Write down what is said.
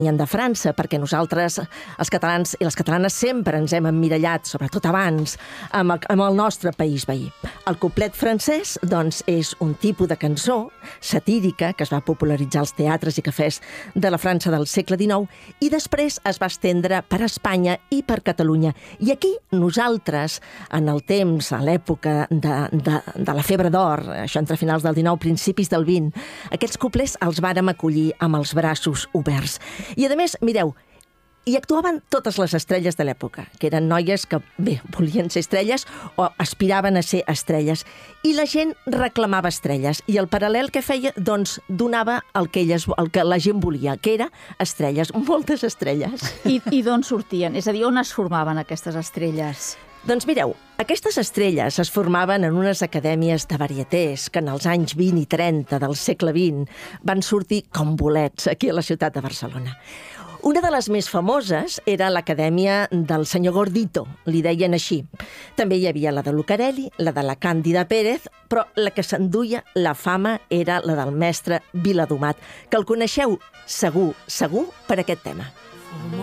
de França, perquè nosaltres, els catalans i les catalanes, sempre ens hem emmirallat, sobretot abans, amb el nostre país veí. El couplet francès, doncs, és un tipus de cançó satírica que es va popularitzar als teatres i cafès de la França del segle XIX i després es va estendre per Espanya i per Catalunya. I aquí nosaltres, en el temps, a l'època de la febre d'or, això entre finals del XIX, principis del XX, aquests couplets els vàrem acollir amb els braços oberts. I, a més, mireu, hi actuaven totes les estrelles de l'època, que eren noies que, bé, volien ser estrelles o aspiraven a ser estrelles. I la gent reclamava estrelles. I el paral·lel que feia, doncs, donava el que la gent volia, que era estrelles, moltes estrelles. I d'on sortien? És a dir, on es formaven aquestes estrelles? Doncs mireu, aquestes estrelles es formaven en unes acadèmies de varietés que en els anys 20 i 30 del segle XX van sortir com bolets aquí a la ciutat de Barcelona. Una de les més famoses era l'acadèmia del senyor Gordito, li deien així. També hi havia la de Lucarelli, la de la Càndida Pérez, però la que s'enduia la fama era la del mestre Viladomat, que el coneixeu segur per aquest tema.